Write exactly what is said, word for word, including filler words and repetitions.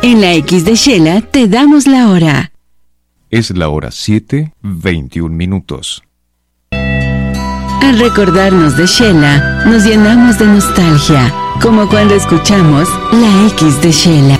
En la X de Shela te damos la hora. Es la hora siete, veintiún minutos. Al recordarnos de Shela, nos llenamos de nostalgia, como cuando escuchamos la X de Shela.